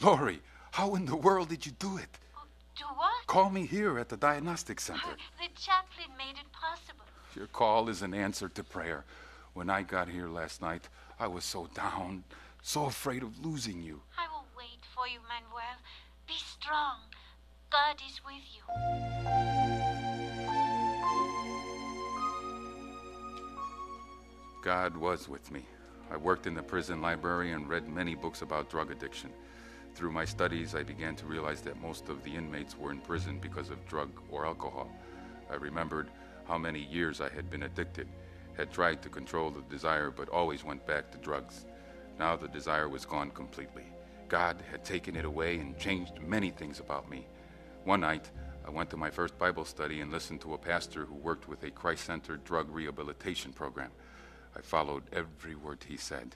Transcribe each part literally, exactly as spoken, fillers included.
Lori, how in the world did you do it? Oh, do what? Call me here at the diagnostic center. Oh, the chaplain made it possible. Your call is an answer to prayer. When I got here last night, I was so down, so afraid of losing you. I will wait for you, Manuel. Be strong. God is with you. God was with me. I worked in the prison library and read many books about drug addiction. Through my studies, I began to realize that most of the inmates were in prison because of drug or alcohol. I remembered how many years I had been addicted, had tried to control the desire, but always went back to drugs. Now the desire was gone completely. God had taken it away and changed many things about me. One night, I went to my first Bible study and listened to a pastor who worked with a Christ-centered drug rehabilitation program. I followed every word he said.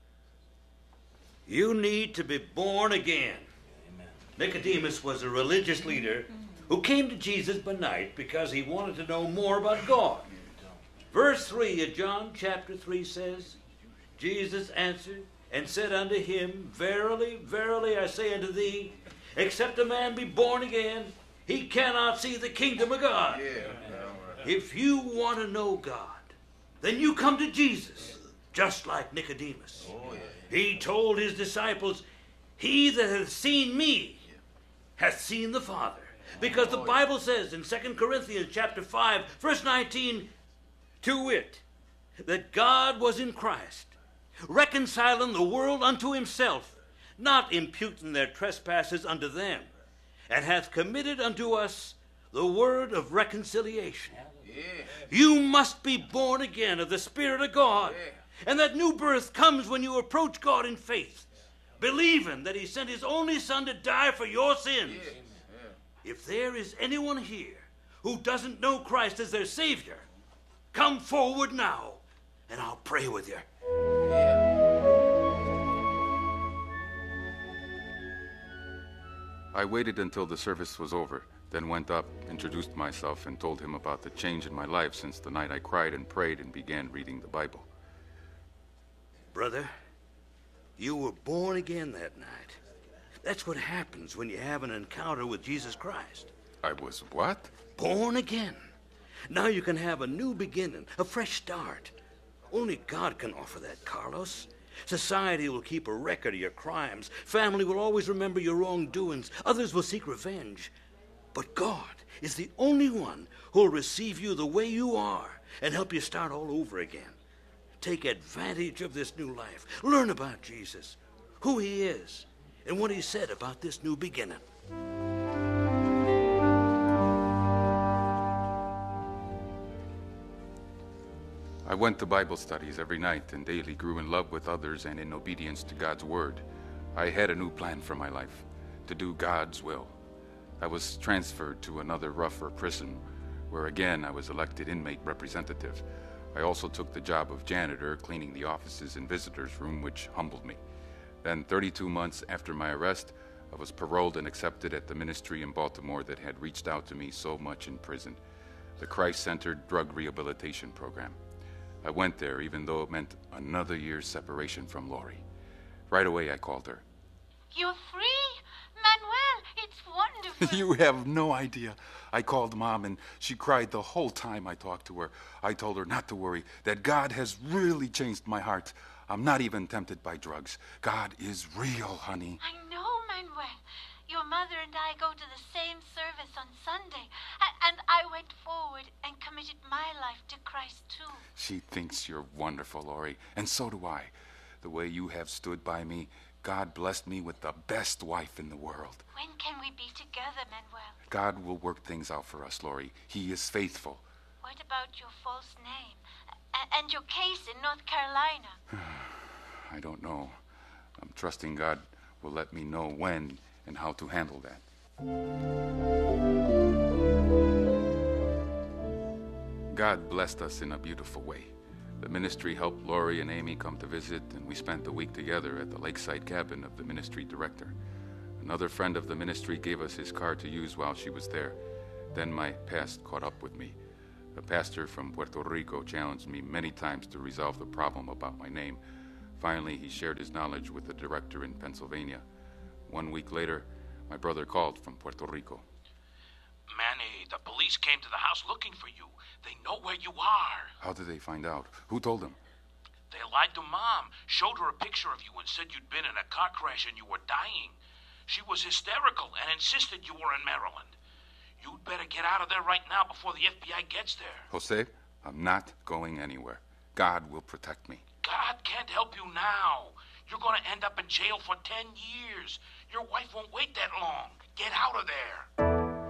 You need to be born again. Amen. Nicodemus was a religious leader who came to Jesus by night because he wanted to know more about God. Verse three of John chapter three says, Jesus answered and said unto him, Verily, verily, I say unto thee, except a man be born again, he cannot see the kingdom of God. Yeah. If you want to know God, then you come to Jesus, just like Nicodemus. Oh, yeah. He told his disciples, he that hath seen me hath seen the Father. Because the Bible says in Second Corinthians chapter five, verse nineteen, to wit, that God was in Christ, reconciling the world unto himself, not imputing their trespasses unto them, and hath committed unto us the word of reconciliation. Yeah. You must be born again of the Spirit of God. Yeah. And that new birth comes when you approach God in faith, believing that he sent his only Son to die for your sins. Yeah. Yeah. If there is anyone here who doesn't know Christ as their Savior, come forward now, and I'll pray with you. Yeah. I waited until the service was over, then went up, introduced myself, and told him about the change in my life since the night I cried and prayed and began reading the Bible. Brother, you were born again that night. That's what happens when you have an encounter with Jesus Christ. I was what? Born again. Now you can have a new beginning, a fresh start. Only God can offer that, Carlos. Society will keep a record of your crimes. Family will always remember your wrongdoings. Others will seek revenge. But God is the only one who will receive you the way you are and help you start all over again. Take advantage of this new life. Learn about Jesus, who he is, and what he said about this new beginning. I went to Bible studies every night and daily grew in love with others and in obedience to God's word. I had a new plan for my life, to do God's will. I was transferred to another rougher prison, where again I was elected inmate representative. I also took the job of janitor, cleaning the offices and visitors' room, which humbled me. Then, thirty-two months after my arrest, I was paroled and accepted at the ministry in Baltimore that had reached out to me so much in prison, the Christ-centered drug rehabilitation program. I went there even though it meant another year's separation from Lori. Right away I called her. You're free? Manuel, it's wonderful. You have no idea. I called Mom and she cried the whole time I talked to her. I told her not to worry, that God has really changed my heart. I'm not even tempted by drugs. God is real, honey. I know, Manuel. Your mother and I go to the same service on Sunday, and I went forward and committed my life to Christ too. She thinks you're wonderful, Lori, and so do I. The way you have stood by me, God blessed me with the best wife in the world. When can we be together, Manuel? God will work things out for us, Lori. He is faithful. What about your false name A- and your case in North Carolina? I don't know. I'm trusting God will let me know when and how to handle that. God blessed us in a beautiful way. The ministry helped Lori and Amy come to visit, and we spent a week together at the lakeside cabin of the ministry director. Another friend of the ministry gave us his car to use while she was there. Then my past caught up with me. A pastor from Puerto Rico challenged me many times to resolve the problem about my name. Finally, he shared his knowledge with the director in Pennsylvania. One week later, my brother called from Puerto Rico. Manny, the police came to the house looking for you. They know where you are. How did they find out? Who told them? They lied to Mom, showed her a picture of you and said you'd been in a car crash and you were dying. She was hysterical and insisted you were in Maryland. You'd better get out of there right now before the F B I gets there. Jose, I'm not going anywhere. God will protect me. God can't help you now. You're going to end up in jail for ten years. Your wife won't wait that long. Get out of there.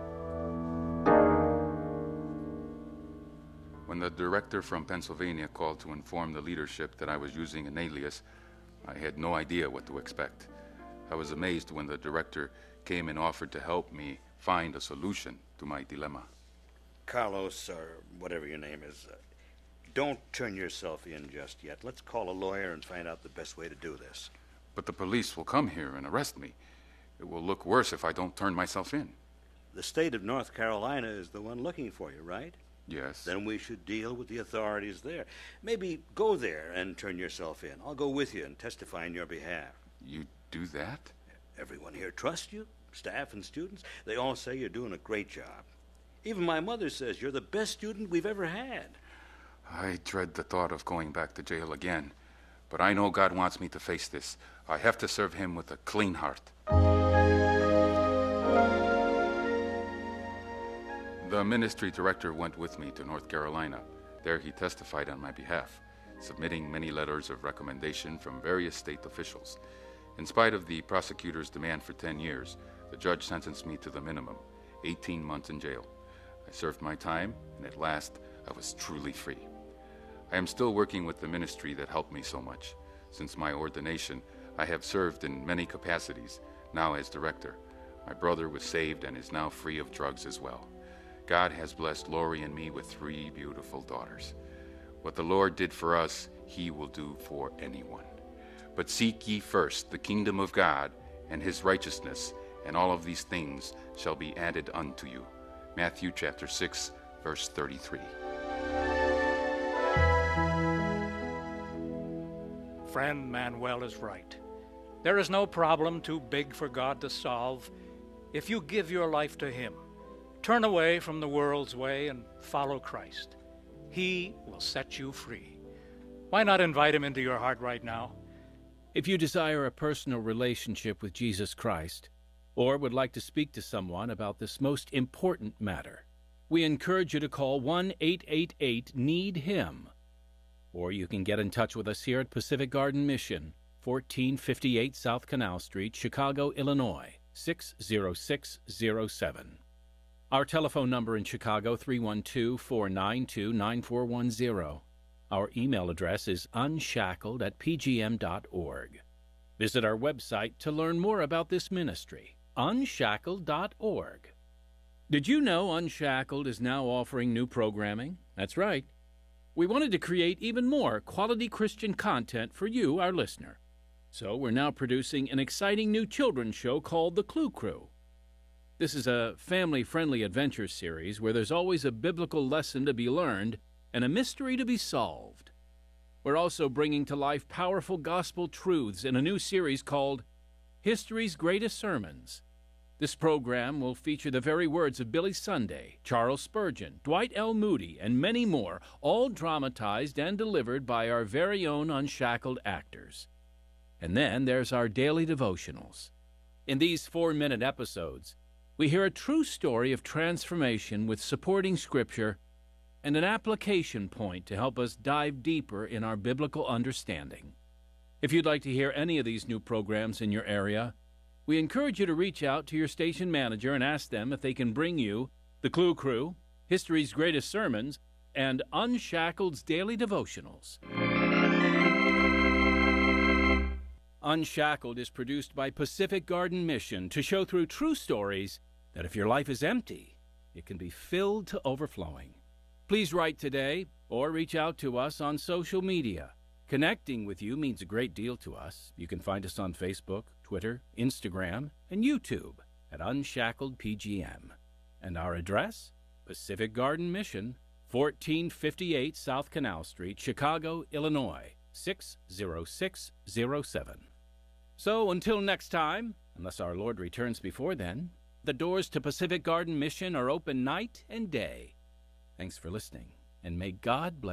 When the director from Pennsylvania called to inform the leadership that I was using an alias, I had no idea what to expect. I was amazed when the director came and offered to help me find a solution to my dilemma. Carlos, or whatever your name is, uh, don't turn yourself in just yet. Let's call a lawyer and find out the best way to do this. But the police will come here and arrest me. It will look worse if I don't turn myself in. The state of North Carolina is the one looking for you, right? Yes. Then we should deal with the authorities there. Maybe go there and turn yourself in. I'll go with you and testify on your behalf. You do that? Everyone here trusts you, staff and students. They all say you're doing a great job. Even my mother says you're the best student we've ever had. I dread the thought of going back to jail again. But I know God wants me to face this. I have to serve him with a clean heart. The ministry director went with me to North Carolina. There he testified on my behalf, submitting many letters of recommendation from various state officials. In spite of the prosecutor's demand for ten years, the judge sentenced me to the minimum, eighteen months in jail. I served my time, and at last, I was truly free. I am still working with the ministry that helped me so much. Since my ordination, I have served in many capacities, now as director. My brother was saved and is now free of drugs as well. God has blessed Lori and me with three beautiful daughters. What the Lord did for us, he will do for anyone. But seek ye first the kingdom of God and his righteousness, and all of these things shall be added unto you. Matthew chapter six, verse thirty-three. Friend Manuel is right. There is no problem too big for God to solve if you give your life to him. Turn away from the world's way and follow Christ. He will set you free. Why not invite him into your heart right now? If you desire a personal relationship with Jesus Christ, or would like to speak to someone about this most important matter, we encourage you to call one eight eight eight need him. Or you can get in touch with us here at Pacific Garden Mission, fourteen fifty-eight South Canal Street, Chicago, Illinois, six zero six zero seven. Our telephone number in Chicago, three one two, four nine two, nine four one zero. Our email address is unshackled at p g m dot org. Visit our website to learn more about this ministry, unshackled dot org. Did you know Unshackled is now offering new programming? That's right. We wanted to create even more quality Christian content for you, our listener. So we're now producing an exciting new children's show called The Clue Crew. This is a family-friendly adventure series where there's always a biblical lesson to be learned and a mystery to be solved. We're also bringing to life powerful gospel truths in a new series called History's Greatest Sermons. This program will feature the very words of Billy Sunday, Charles Spurgeon, Dwight L. Moody, and many more, all dramatized and delivered by our very own Unshackled actors. And then there's our daily devotionals. In these four-minute episodes, we hear a true story of transformation with supporting scripture and an application point to help us dive deeper in our biblical understanding. If you'd like to hear any of these new programs in your area, we encourage you to reach out to your station manager and ask them if they can bring you The Clue Crew, History's Greatest Sermons, and Unshackled's Daily Devotionals. Unshackled is produced by Pacific Garden Mission to show through true stories that if your life is empty, it can be filled to overflowing. Please write today or reach out to us on social media. Connecting with you means a great deal to us. You can find us on Facebook, Twitter, Instagram, and YouTube at Unshackled P G M. And our address? Pacific Garden Mission, fourteen fifty-eight South Canal Street, Chicago, Illinois, six zero six zero seven. So until next time, Unless our Lord returns before then, the doors to Pacific Garden Mission are open night and day. Thanks for listening, and may God bless.